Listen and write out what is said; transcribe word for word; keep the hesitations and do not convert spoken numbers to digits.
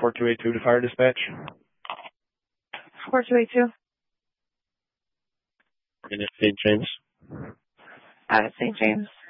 four two eight two to fire dispatch. four two eight two. In Saint James. Out of Saint James.